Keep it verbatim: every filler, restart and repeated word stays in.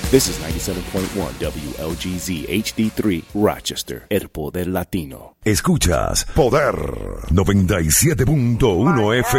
This is ninety-seven point one W L G Z H D three, Rochester, El Poder Latino. Escuchas Poder noventa y siete punto uno F